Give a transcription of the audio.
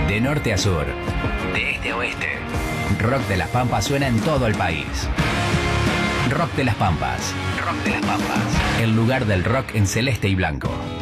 De norte a sur, de este a oeste, Rock de las Pampas suena en todo el país. Rock de las Pampas. Rock de las Pampas. El lugar del rock en celeste y blanco.